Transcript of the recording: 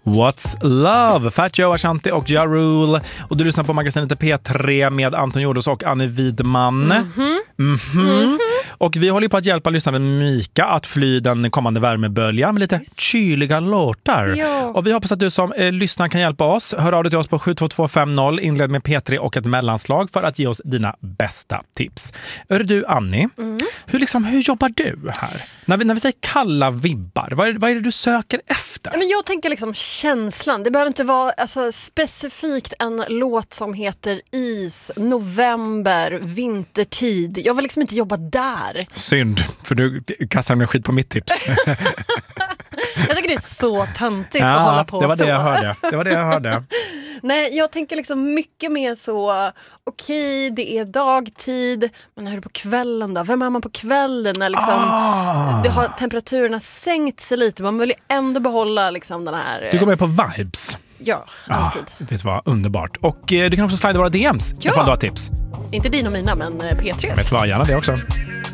What's Love? Fat Joe, Ashanti och Ja Rule. Och du lyssnar på magasinet P3 med Anton Jordos och Annie Widman. Och vi håller på att hjälpa lyssnaren Mika att fly den kommande värmeböljan med lite kyliga låtar. Ja. Och vi hoppas att du som lyssnar kan hjälpa oss. Hör av dig till oss på 72250, inled med P3 och ett mellanslag för att ge oss dina bästa tips. Du Annie, hur jobbar du här? När vi säger kalla vibbar, vad är det du söker efter? Men jag tänker liksom känslan. Det behöver inte vara specifikt en låt som heter Is, november, vintertid. Jag vill liksom inte jobba där. Synd, för du kastar med skit på mitt tips. Jag tycker det är så töntigt att hålla på det var så. Det var det jag hörde. Nej, jag tänker liksom mycket mer så, okej, det är dagtid, men hur är det på kvällen då? Vem är man på kvällen när liksom det har temperaturen sänkt sig lite? Man vill ju ändå behålla liksom den här... Du går med på vibes. Ja, alltid. Det vet vad underbart. Och du kan också slida våra DMs ifall du har tips. Inte dina och mina, men P3s. Vet vad, gärna det också.